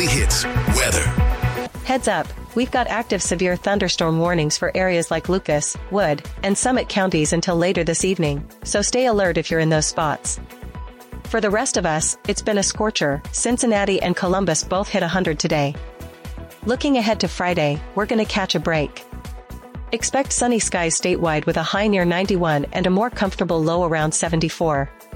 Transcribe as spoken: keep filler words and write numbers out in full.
Weekly Hits weather. Heads up, we've got active severe thunderstorm warnings for areas like Lucas, Wood, and Summit counties until later this evening, so stay alert if you're in those spots. For the rest of us, it's been a scorcher. Cincinnati and Columbus both hit one hundred today. Looking ahead to Friday, we're gonna catch a break. Expect sunny skies statewide with a high near ninety-one and a more comfortable low around seventy-four.